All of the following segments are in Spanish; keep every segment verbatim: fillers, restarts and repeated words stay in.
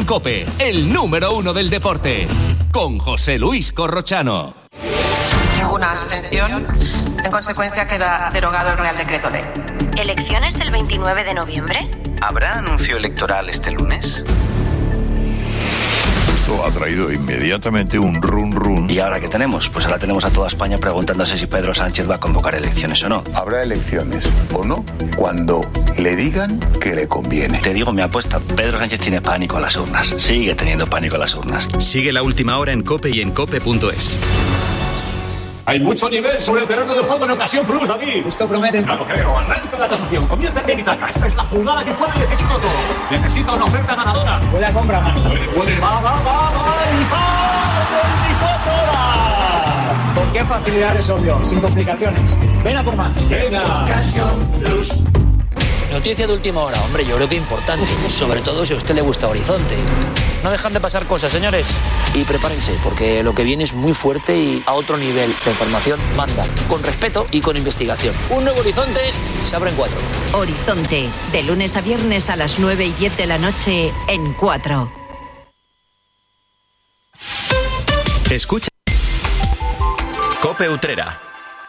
COPE, el número uno del deporte. Con José Luis Corrochano. Ninguna abstención. En consecuencia, queda derogado el Real Decreto Ley. ¿Elecciones el veintinueve de noviembre? ¿Habrá anuncio electoral este lunes? Esto ha traído inmediatamente un run run. ¿Y ahora qué tenemos? Pues ahora tenemos a toda España preguntándose si Pedro Sánchez va a convocar elecciones o no. Habrá elecciones o no cuando le digan que le conviene. Te digo mi apuesta, Pedro Sánchez tiene pánico a las urnas. Sigue teniendo pánico a las urnas. Sigue La Última Hora en COPE y en cope punto es. Hay mucho nivel sobre el terreno de juego en Ocasión Plus, David. Esto promete. No lo creo. Arranca la tasación. Comienza el taca. Esta es la jugada que puede decidirlo todo. Necesita una oferta ganadora. Puede a compra más. Puede, puede. Va, va, va, va. ¡Y va! ¿Con qué facilidad resolvió? Sin complicaciones. Ven a por más. Venga. Ocasión Plus. Noticia de última hora, hombre, yo creo que importante, sobre todo si a usted le gusta Horizonte. No dejan de pasar cosas, señores. Y prepárense, porque lo que viene es muy fuerte y a otro nivel. La información manda, con respeto y con investigación. Un nuevo Horizonte se abre en cuatro. Horizonte, de lunes a viernes a las nueve y diez de la noche en cuatro. Escucha. COPE Utrera.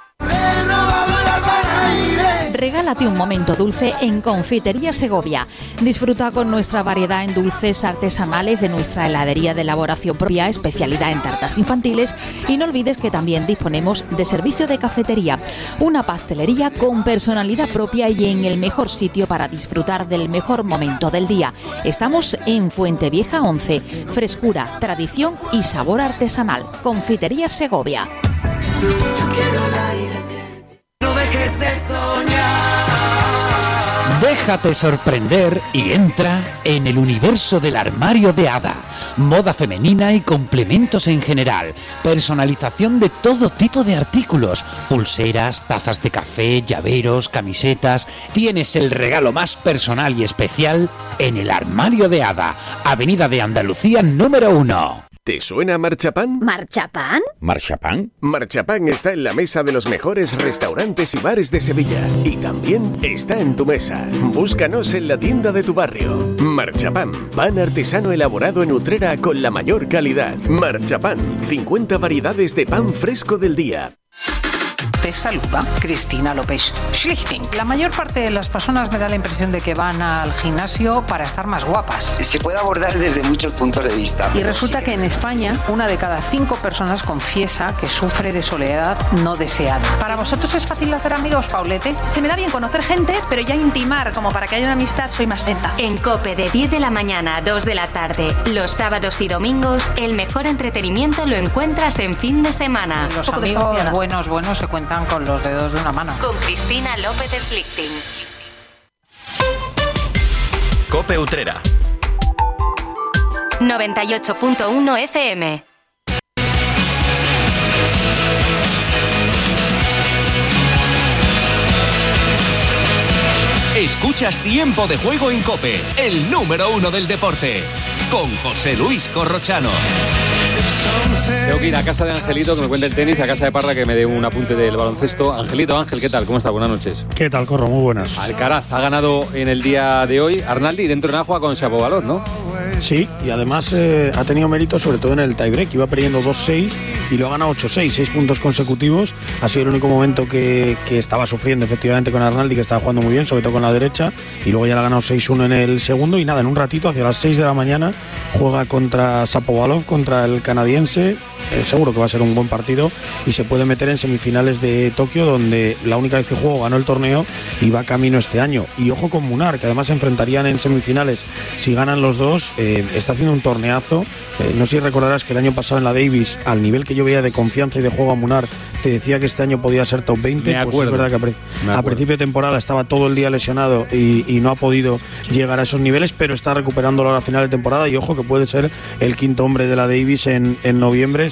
Regálate un momento dulce en Confitería Segovia. Disfruta con nuestra variedad en dulces artesanales de nuestra heladería de elaboración propia, especialidad en tartas infantiles, y no olvides que también disponemos de servicio de cafetería, una pastelería con personalidad propia y en el mejor sitio para disfrutar del mejor momento del día. Estamos en Fuentevieja once. Frescura, tradición y sabor artesanal. Confitería Segovia. Yo quiero el aire. No dejes de soñar. Déjate sorprender y entra en el universo del armario de Ada. Moda femenina y complementos en general. Personalización de todo tipo de artículos. Pulseras, tazas de café, llaveros, camisetas. Tienes el regalo más personal y especial en el armario de Ada. Avenida de Andalucía número uno. ¿Te suena Marchapán? ¿Marchapán? ¿Marchapán? Marchapán está en la mesa de los mejores restaurantes y bares de Sevilla. Y también está en tu mesa. Búscanos en la tienda de tu barrio. Marchapán, pan artesano elaborado en Utrera con la mayor calidad. Marchapán, cincuenta variedades de pan fresco del día. Te saluda Cristina López Schlichting. La mayor parte de las personas me da la impresión de que van al gimnasio para estar más guapas. Se puede abordar desde muchos puntos de vista. Y resulta que en España una de cada cinco personas confiesa que sufre de soledad no deseada. ¿Para vosotros es fácil hacer amigos, Paulete? Se me da bien conocer gente, pero ya intimar como para que haya una amistad soy más lenta. En COPE de diez de la mañana a dos de la tarde, los sábados y domingos, el mejor entretenimiento lo encuentras en fin de semana. Los amigos buenos, buenos se cuentan con los dedos de una mano. Con Cristina López Schlichting. COPE Utrera. noventa y ocho punto uno F M. Escuchas Tiempo de Juego en COPE, el número uno del deporte. Con José Luis Corrochano. Tengo que ir a casa de Angelito que me cuente el tenis, a casa de Parra que me dé un apunte del baloncesto. Angelito, Ángel, ¿qué tal? ¿Cómo está? Buenas noches. ¿Qué tal, Corro? Muy buenas. Alcaraz ha ganado en el día de hoy. Arnaldi dentro de Najua con Shapovalov, ¿no? Sí, y además eh, ha tenido mérito sobre todo en el tiebreak. Iba perdiendo dos seis y lo ha ganado ocho seis, seis puntos consecutivos. Ha sido el único momento que, que estaba sufriendo efectivamente con Arnaldi, que estaba jugando muy bien, sobre todo con la derecha, y luego ya le ha ganado seis uno en el segundo. Y nada, en un ratito, hacia las seis de la mañana, juega contra Shapovalov, contra el canadiense. Eh, seguro que va a ser un buen partido y se puede meter en semifinales de Tokio, donde la única vez que jugó ganó el torneo y va camino este año. Y ojo con Munar, que además se enfrentarían en semifinales si ganan los dos. Eh, está haciendo un torneazo. Eh, no sé si recordarás que el año pasado en la Davis, al nivel que yo veía de confianza y de juego a Munar, te decía que este año podía ser top veinte. Me pues es verdad que a, pre- a principio de temporada estaba todo el día lesionado y, y no ha podido llegar a esos niveles, pero está recuperándolo a la final de temporada. Y ojo que puede ser el quinto hombre de la Davis en, en noviembre,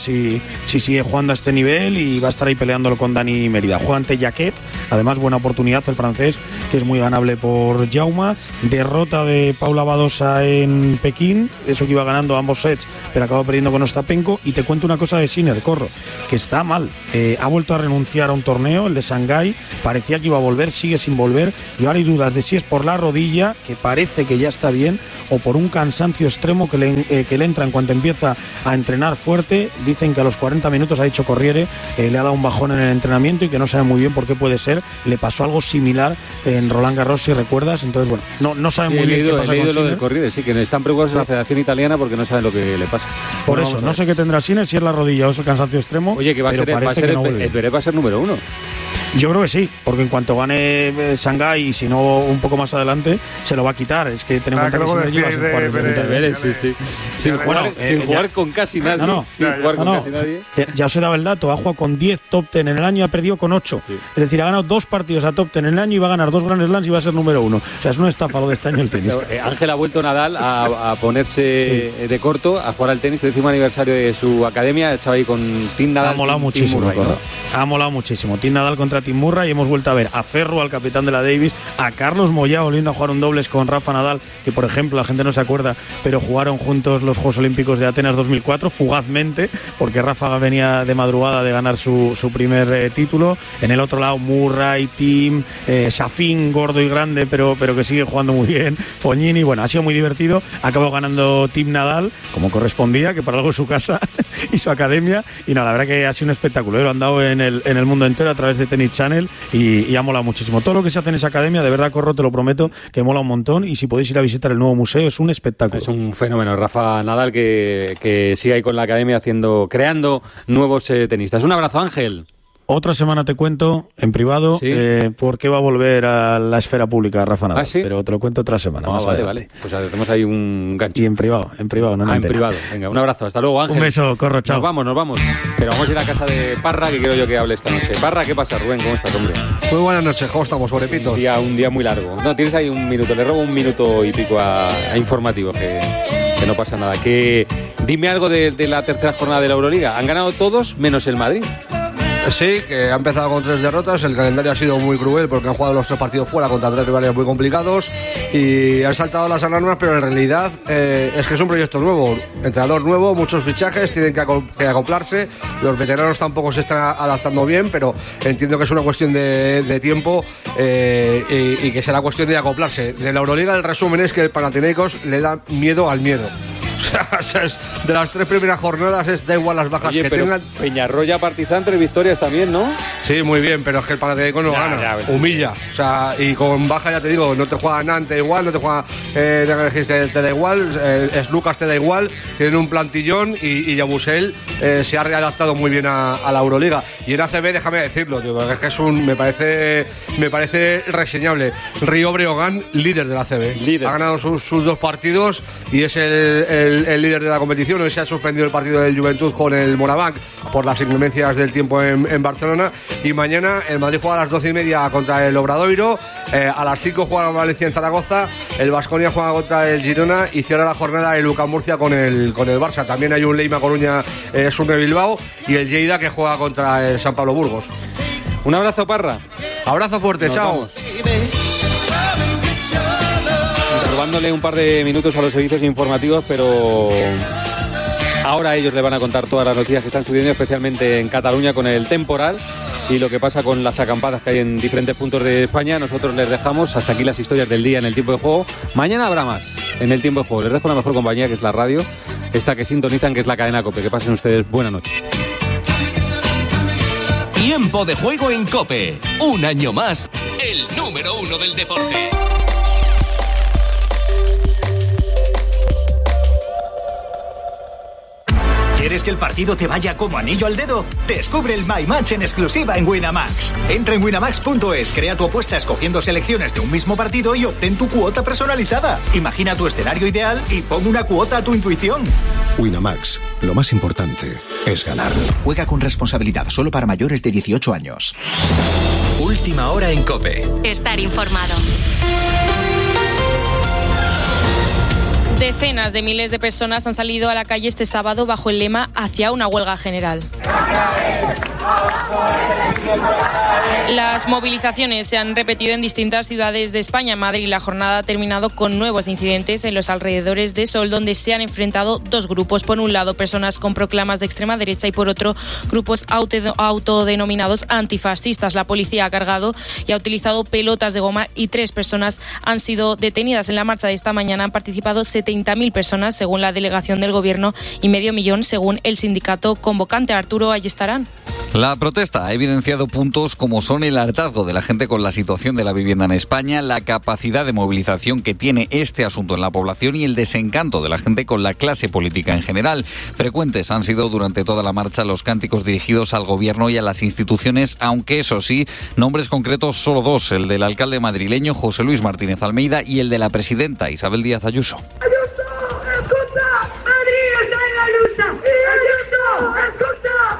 si, si sigue jugando a este nivel y va a estar ahí peleándolo con Dani Mérida. Juega ante Jacquet, además buena oportunidad el francés, que es muy ganable por Jaume. Derrota de Paula Badosa en Pekín, eso que iba ganando ambos sets, pero acabó perdiendo con Ostapenko. Y te cuento una cosa de Sinner, Corro, que está mal. Eh, ha vuelto a renunciar a un torneo, el de Shanghái, parecía que iba a volver, sigue sin volver, y ahora hay dudas de si es por la rodilla, que parece que ya está bien, o por un cansancio extremo que le, eh, que le entra en cuanto empieza a entrenar fuerte. Dicen que a los cuarenta minutos, ha dicho Corriere, eh, le ha dado un bajón en el entrenamiento y que no sabe muy bien por qué puede ser. Le pasó algo similar en Roland Garros, si recuerdas. Entonces, bueno, no, no saben sí, muy bien leído, qué pasa he leído con lo del Corriere, sí, que están preocupados en la Federación Italiana porque no saben lo que le pasa. Por bueno, eso, no sé qué tendrá Sinner, si es la rodilla o es el cansancio extremo. Oye, que va a ser, va a ser no el, el va a ser número uno. Yo creo que sí, porque en cuanto gane eh, Shanghái y si no un poco más adelante, se lo va a quitar. Es que tenemos ah, que que lleva sin jugar desde de, de, de, sí, sí. Sin jugar, eh, sin ya, jugar con casi nadie. No, no, sin jugar no, con no. casi nadie. Ya, ya os he dado el dato, ha jugado con diez top ten en el año y ha perdido con ocho. Sí. Es decir, ha ganado dos partidos a top ten en el año y va a ganar dos Grand Slams y va a ser número uno. O sea, es una estafa lo de este año el tenis. Eh, Ángel ha vuelto Nadal a, a ponerse sí. de corto, a jugar al tenis, el décimo aniversario de su academia. Estaba ahí con Tim Nadal. Ha molado Tim, muchísimo, Tim Murray, ¿no? Ha molado muchísimo. Tim Nadal contra Tim Murray y hemos vuelto a ver a Ferro, al capitán de la Davis, a Carlos Moyá volviendo a jugar un dobles con Rafa Nadal, que por ejemplo la gente no se acuerda, pero jugaron juntos los Juegos Olímpicos de Atenas dos mil cuatro, fugazmente, porque Rafa venía de madrugada de ganar su, su primer eh, título. En el otro lado, Murray, Tim, eh, Safin, gordo y grande, pero, pero que sigue jugando muy bien, Fognini. Bueno, ha sido muy divertido. Acabó ganando Tim Nadal, como correspondía, que para algo es su casa y su academia. Y no, la verdad que ha sido un espectáculo. ¿eh? Lo han dado en el, en el mundo entero a través de Tennis Channel y, y ha molado muchísimo. Todo lo que se hace en esa academia, de verdad, Corro, te lo prometo, que mola un montón. Y si podéis ir a visitar el nuevo museo, es un espectáculo. Es un fenómeno, Rafa Nadal, que, que sigue ahí con la academia haciendo, creando nuevos eh, tenistas. Un abrazo, Ángel. Otra semana te cuento, en privado, ¿sí? eh, por qué va a volver a la esfera pública Rafa Nadal. ¿Ah, sí? Pero te lo cuento otra semana. Ah, más vale, adelante. vale. Pues hacemos ahí un gancho. Y en privado, en privado, no Ah, me en privado. Venga, un abrazo. Hasta luego, Ángel. Un beso, Corro, chao. Nos vamos, nos vamos. Pero vamos a ir a casa de Parra, que quiero yo que hable esta noche. Parra, ¿qué pasa, Rubén? ¿Cómo estás, hombre? Muy buenas noches, ¿cómo estamos, sobrepitos? Un día, un día muy largo. No, tienes ahí un minuto. Le robo un minuto y pico a, a informativo, que, que no pasa nada. Que dime algo de, de la tercera jornada de la Euroliga. Han ganado todos, menos el Madrid. Sí, que ha empezado con tres derrotas. El calendario ha sido muy cruel porque han jugado los tres partidos fuera contra tres rivales muy complicados y han saltado las alarmas, pero en realidad eh, es que es un proyecto nuevo, entrenador nuevo, muchos fichajes, tienen que, aco- que acoplarse. Los veteranos tampoco se están adaptando bien, pero entiendo que es una cuestión de, de tiempo eh, y, y que será cuestión de acoplarse. De la Euroliga el resumen es que el Panathinaikos le da miedo al miedo. O sea, es de las tres primeras jornadas es da igual las bajas Oye, que pero tengan. Peñarroya, Partizan, tres victorias también, ¿no? Sí, muy bien, pero es que el Panathinaikos no Ya, gana, ya, humilla. O sea, y con baja ya te digo, no te juega Nantes igual, no te juega eh, te, te da igual, eh, es Lucas te da igual, tienen un plantillón y, y Yabusel eh, se ha readaptado muy bien a, a la Euroliga. Y en A C B, déjame decirlo, tío, es que es un, me parece, me parece reseñable. Río Breogán, líder de la A C B. Líder. Ha ganado sus, sus dos partidos y es el, el, el líder de la competición. Hoy se ha suspendido el partido del Juventud con el Morabanc por las inclemencias del tiempo en, en Barcelona. Y mañana el Madrid juega a las doce y media contra el Obradoiro. Eh, a las cinco juega Valencia en Zaragoza. El Baskonia juega contra el Girona. Y cierra la jornada el UCAM Murcia con el, con el Barça. También hay un Leima Coruña, eh, Surne Bilbao. Y el Lleida que juega contra el San Pablo Burgos. Un abrazo, Parra. Abrazo fuerte, Nos chao. Vamos. Robándole un par de minutos a los servicios informativos, pero ahora ellos le van a contar todas las noticias que están sucediendo, especialmente en Cataluña con el temporal y lo que pasa con las acampadas que hay en diferentes puntos de España. Nosotros les dejamos hasta aquí las historias del día en el tiempo de juego. Mañana habrá más en el tiempo de juego. Les dejo la mejor compañía, que es la radio, esta que sintonizan, que es la cadena COPE. Que pasen ustedes buena noche. Tiempo de juego en COPE. Un año más, el número uno del deporte. ¿Quieres que el partido te vaya como anillo al dedo? Descubre el My Match en exclusiva en Winamax. Entra en winamax punto es, crea tu apuesta escogiendo selecciones de un mismo partido y obtén tu cuota personalizada. Imagina tu escenario ideal y pon una cuota a tu intuición. Winamax, lo más importante es ganar. Juega con responsabilidad, solo para mayores de dieciocho años. Última hora en COPE. Estar informado. Decenas de miles de personas han salido a la calle este sábado bajo el lema Hacia una huelga general. Las movilizaciones se han repetido en distintas ciudades de España. En Madrid, la jornada ha terminado con nuevos incidentes en los alrededores de Sol, donde se han enfrentado dos grupos. Por un lado, personas con proclamas de extrema derecha y por otro, grupos auto- autodenominados antifascistas. La policía ha cargado y ha utilizado pelotas de goma y tres personas han sido detenidas. En la marcha de esta mañana han participado setenta mil personas, según la delegación del Gobierno, y medio millón, según el sindicato convocante. Arturo Ayestarán. La protesta ha evidenciado puntos como son el hartazgo de la gente con la situación de la vivienda en España, la capacidad de movilización que tiene este asunto en la población y el desencanto de la gente con la clase política en general. Frecuentes han sido durante toda la marcha los cánticos dirigidos al Gobierno y a las instituciones, aunque eso sí, nombres concretos solo dos, el del alcalde madrileño José Luis Martínez Almeida y el de la presidenta Isabel Díaz Ayuso. Ayuso, escucha, Madrid está en la lucha. Ayuso, escucha.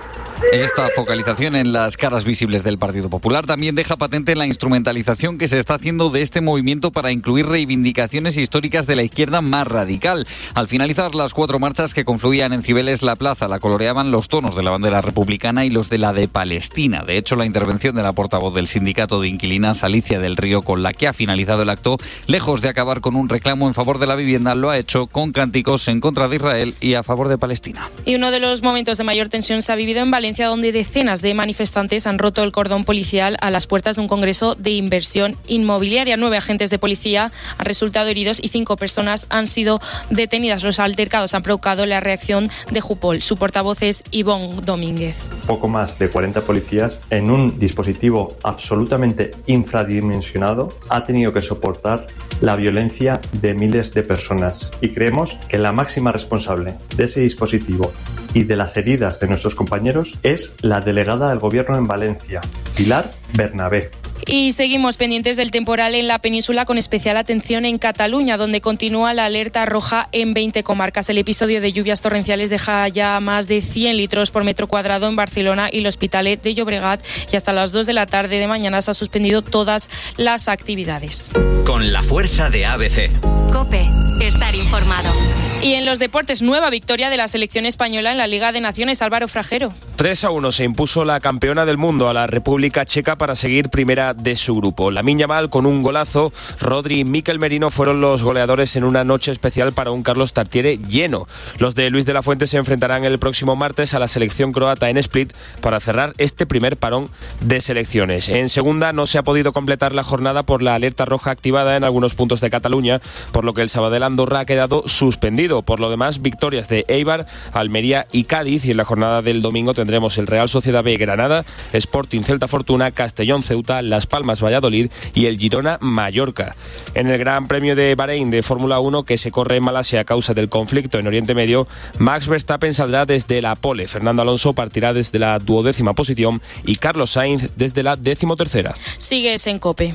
Esta focalización en las caras visibles del Partido Popular también deja patente la instrumentalización que se está haciendo de este movimiento para incluir reivindicaciones históricas de la izquierda más radical. Al finalizar las cuatro marchas que confluían en Cibeles, la plaza la coloreaban los tonos de la bandera republicana y los de la de Palestina. De hecho, la intervención de la portavoz del sindicato de inquilinas, Alicia del Río, con la que ha finalizado el acto, lejos de acabar con un reclamo en favor de la vivienda, lo ha hecho con cánticos en contra de Israel y a favor de Palestina. Y uno de los momentos de mayor tensión se ha vivido en Valencia, donde decenas de manifestantes han roto el cordón policial a las puertas de un congreso de inversión inmobiliaria. Nueve agentes de policía han resultado heridos y cinco personas han sido detenidas. Los altercados han provocado la reacción de Jupol. Su portavoz es Ivonne Domínguez. Poco más de cuarenta policías en un dispositivo absolutamente infradimensionado ha tenido que soportar la violencia de miles de personas. Y creemos que la máxima responsable de ese dispositivo y de las heridas de nuestros compañeros es la delegada del Gobierno en Valencia, Pilar Bernabé. Y seguimos pendientes del temporal en la península, con especial atención en Cataluña, donde continúa la alerta roja en veinte comarcas. El episodio de lluvias torrenciales deja ya más de cien litros por metro cuadrado en Barcelona y el Hospitalet de Llobregat, y hasta las dos de la tarde de mañana se ha suspendido todas las actividades. Con la fuerza de A B C. COPE, estar informado. Y en los deportes, nueva victoria de la selección española en la Liga de Naciones. Álvaro Frajero. tres a uno se impuso la campeona del mundo a la República Checa para seguir primera de su grupo. Lamine Yamal con un golazo, Rodri y Mikel Merino fueron los goleadores en una noche especial para un Carlos Tartiere lleno. Los de Luis de la Fuente se enfrentarán el próximo martes a la selección croata en Split para cerrar este primer parón de selecciones. En segunda no se ha podido completar la jornada por la alerta roja activada en algunos puntos de Cataluña, por lo que el Sabadell Andorra ha quedado suspendido. Por lo demás, victorias de Eibar, Almería y Cádiz, y en la jornada del domingo tendremos el Real Sociedad B Granada, Sporting Celta Fortuna, Castellón Ceuta, Las Palmas Valladolid y el Girona Mallorca. En el Gran Premio de Bahrein de Fórmula uno, que se corre en Malasia a causa del conflicto en Oriente Medio, Max Verstappen saldrá desde la pole, Fernando Alonso partirá desde la duodécima posición y Carlos Sainz desde la decimotercera. Sigues en COPE.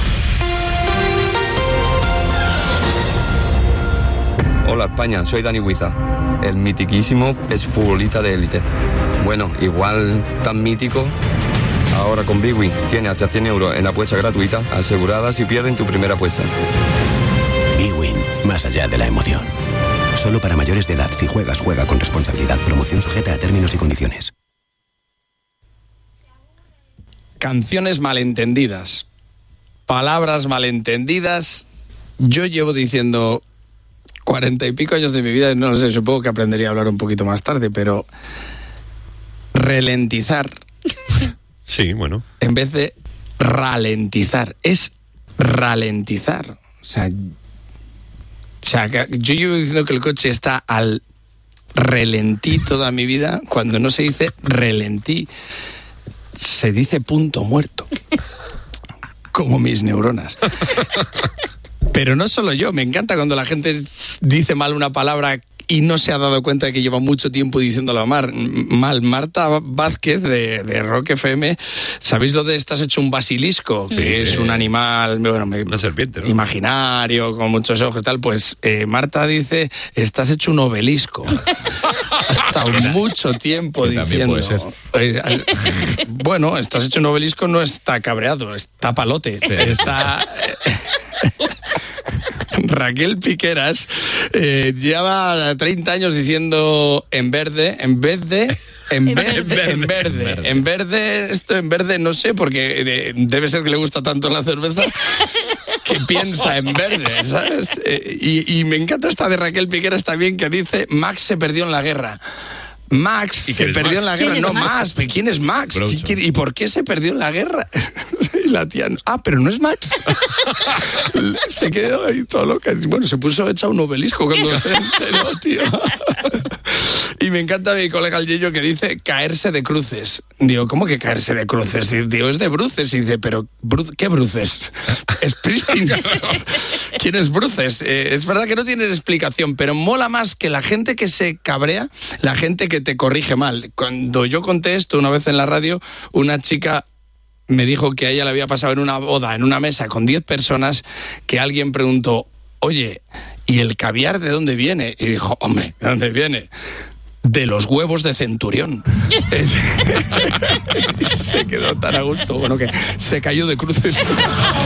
Hola España, soy Dani Huiza. El mitiquísimo es futbolista de élite. Bueno, igual tan mítico. Ahora con Bwin tiene hasta cien euros en apuesta gratuita asegurada si pierden tu primera apuesta. Bwin, más allá de la emoción. Solo para mayores de edad. Si juegas, juega con responsabilidad. Promoción sujeta a términos y condiciones. Canciones malentendidas. Palabras malentendidas. Yo llevo diciendo cuarenta y pico años de mi vida, no lo sé, supongo que aprendería a hablar un poquito más tarde, pero ralentizar. Sí, bueno. En vez de ralentizar, es ralentizar. O sea, o sea, yo llevo diciendo que el coche está al relentí toda mi vida, cuando no se dice relentí, se dice punto muerto. Como mis neuronas. Pero no solo yo, me encanta cuando la gente dice mal una palabra y no se ha dado cuenta de que lleva mucho tiempo diciéndolo mal. mal. Marta Vázquez de, de Rock F M, ¿sabéis lo de estás hecho un basilisco? Sí, que sí. Es un animal, bueno, una serpiente, ¿no? Imaginario, con muchos ojos y tal. Pues eh, Marta dice, estás hecho un obelisco. Ha estado mucho tiempo que diciendo. Puede ser. Eh, bueno, estás hecho un obelisco no está cabreado, está palote. Sí. Está... Raquel Piqueras eh, lleva treinta años diciendo en verde, en vez de... En verde, en verde, en verde, esto en verde no sé, porque de, debe ser que le gusta tanto la cerveza que piensa en verde, ¿sabes? Eh, y, y me encanta esta de Raquel Piqueras también, que dice, Max se perdió en la guerra. Max se perdió Max? en la guerra, no Max. Max. ¿Quién es Max? ¿Quién, ¿Y por qué se perdió en la guerra? Y la tía, ah, pero no es Max. Se quedó ahí todo loca. Bueno, se puso hecha un obelisco cuando se enteró, tío. Y me encanta mi colega el Yello que dice caerse de cruces. Digo, ¿cómo que caerse de cruces? Digo, es de bruces. Y dice, pero ¿qué bruces? Springsteen. ¿Quién es bruces? Eh, es verdad que no tienen explicación, pero mola más que la gente que se cabrea, la gente que te corrige mal. Cuando yo conté esto una vez en la radio, una chica me dijo que a ella le había pasado en una boda, en una mesa con diez personas, que alguien preguntó, oye, ¿y el caviar de dónde viene? Y dijo, hombre, ¿de dónde viene? De los huevos de Centurión. Se quedó tan a gusto, bueno, que se cayó de cruces.